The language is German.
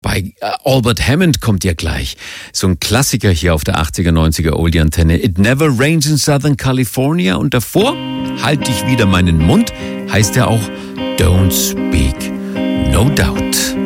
Bei Albert Hammond kommt ja gleich so ein Klassiker hier auf der 80er, 90er Oldie-Antenne. It Never Rains in Southern California. Und davor, Halt ich wieder meinen Mund, heißt ja auch Don't Speak No Doubt.